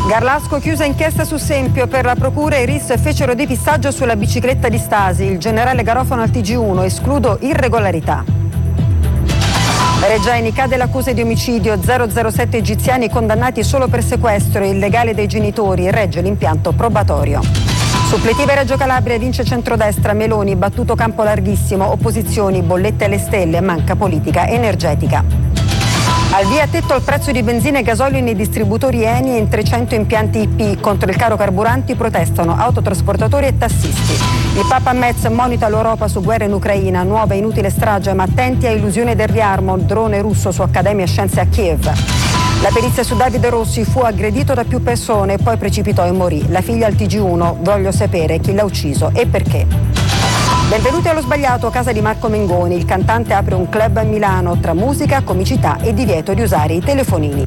Garlasco chiusa inchiesta su Sempio, per la procura e RIS fecero depistaggio sulla bicicletta di Stasi, il generale Garofano al TG1, escludo irregolarità. Reggiani cade l'accusa di omicidio, 007 egiziani condannati solo per sequestro illegale dei genitori, regge l'impianto probatorio. Suppletiva Reggio Calabria, vince centrodestra, Meloni, battuto campo larghissimo, opposizioni, bollette alle stelle, manca politica energetica. Al via tetto al prezzo di benzina e gasolio nei distributori Eni e in 300 impianti IP. Contro il caro carburanti protestano autotrasportatori e tassisti. Il Papa Metz monita l'Europa su guerra in Ucraina, nuova e inutile strage, ma attenti a illusione del riarmo, drone russo su Accademia Scienze a Kiev. La perizia su Davide Rossi, fu aggredito da più persone, poi precipitò e morì. La figlia al TG1, voglio sapere chi l'ha ucciso e perché. Benvenuti allo Sbagliato, casa di Marco Mengoni. Il cantante apre un club a Milano tra musica, comicità e divieto di usare i telefonini.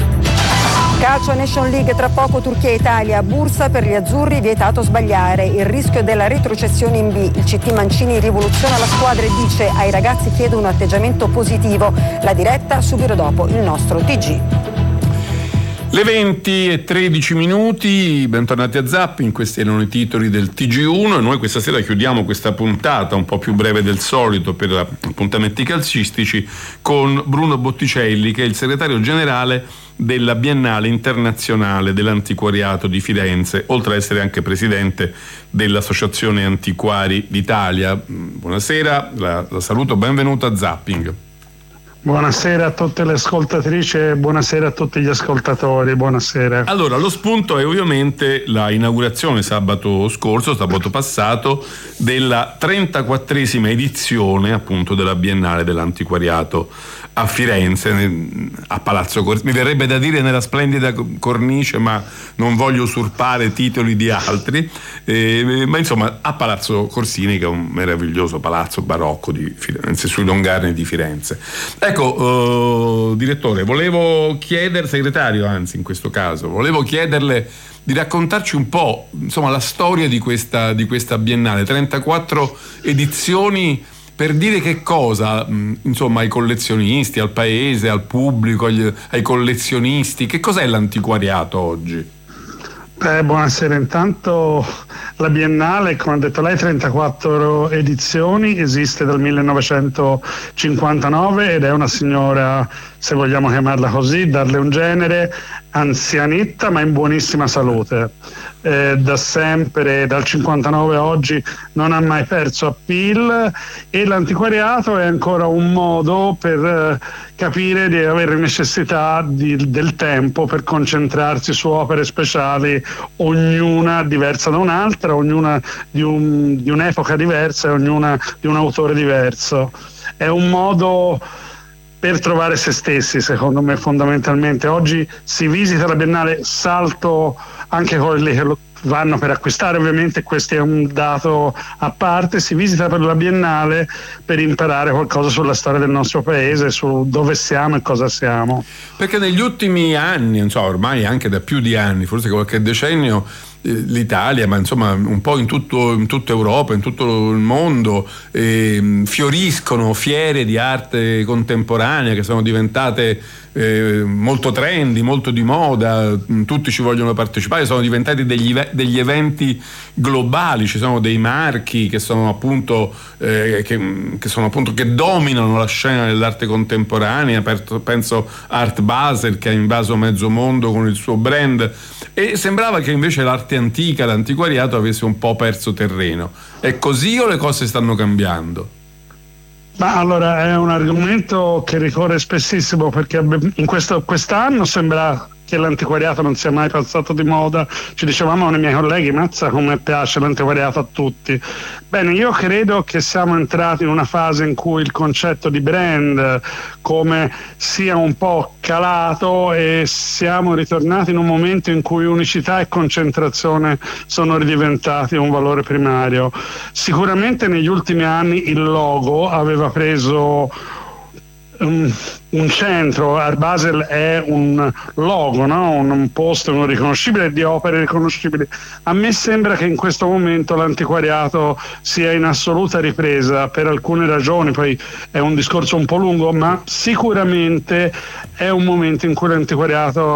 Calcio Nation League, tra poco Turchia e Italia, Bursa per gli azzurri, vietato sbagliare, il rischio della retrocessione in B. Il CT Mancini rivoluziona la squadra e dice ai ragazzi chiedo un atteggiamento positivo. La diretta subito dopo il nostro TG. Le 20:13, bentornati a Zapping, questi erano i titoli del TG1 e noi questa sera chiudiamo questa puntata un po' più breve del solito per appuntamenti calcistici con Bruno Botticelli, che è il segretario generale della Biennale Internazionale dell'Antiquariato di Firenze, oltre ad essere anche presidente dell'Associazione Antiquari d'Italia. Buonasera, la saluto, benvenuto a Zapping. Buonasera a tutte le ascoltatrici e buonasera a tutti gli ascoltatori, buonasera. Allora, lo spunto è ovviamente la inaugurazione sabato passato, della 34esima edizione appunto della Biennale dell'Antiquariato a Firenze, a Palazzo Corsini. Mi verrebbe da dire nella splendida cornice, ma non voglio usurpare titoli di altri, ma insomma a Palazzo Corsini, che è un meraviglioso palazzo barocco di Firenze, sui Longarni di Firenze. Ecco, direttore, segretario anzi in questo caso, volevo chiederle di raccontarci un po', insomma, la storia di questa Biennale, 34 edizioni, per dire che cosa, insomma, ai collezionisti, al paese, al pubblico, ai collezionisti, che cos'è l'antiquariato oggi? Buonasera, intanto la Biennale, come ha detto lei, 34 edizioni, esiste dal 1959 ed è una signora, se vogliamo chiamarla così, darle un genere, anzianetta ma in buonissima salute. Da sempre, dal 59 a oggi, non ha mai perso appeal e l'antiquariato è ancora un modo per capire di avere necessità del tempo per concentrarsi su opere speciali, ognuna diversa da un'altra, ognuna di un'epoca diversa e ognuna di un autore diverso. È un modo per trovare se stessi, secondo me, fondamentalmente. Oggi si visita la Biennale, salto anche quelli che vanno per acquistare, ovviamente questo è un dato a parte, si visita per la Biennale per imparare qualcosa sulla storia del nostro paese, su dove siamo e cosa siamo. Perché negli ultimi anni, insomma, ormai anche da più di anni, forse qualche decennio, l'Italia, ma insomma un po' in tutta Europa, in tutto il mondo, fioriscono fiere di arte contemporanea che sono diventate molto trendy, molto di moda, tutti ci vogliono partecipare, sono diventati degli eventi globali, ci sono dei marchi che sono appunto che dominano la scena dell'arte contemporanea, penso Art Basel, che ha invaso mezzo mondo con il suo brand, e sembrava che invece l'arte antica, l'antiquariato avesse un po' perso terreno. È così o le cose stanno cambiando? Ma allora è un argomento che ricorre spessissimo, perché in quest'anno sembra che l'antiquariato non sia mai passato di moda. Ci dicevamo con i miei colleghi, mazza come piace l'antiquariato a tutti. Bene, io credo che siamo entrati in una fase in cui il concetto di brand come sia un po' calato e siamo ritornati in un momento in cui unicità e concentrazione sono ridiventati un valore primario. Sicuramente negli ultimi anni il logo aveva preso un centro. Art Basel è un logo, no? un posto, uno riconoscibile, di opere riconoscibili. A me sembra che in questo momento l'antiquariato sia in assoluta ripresa per alcune ragioni, poi è un discorso un po' lungo, ma sicuramente è un momento in cui l'antiquariato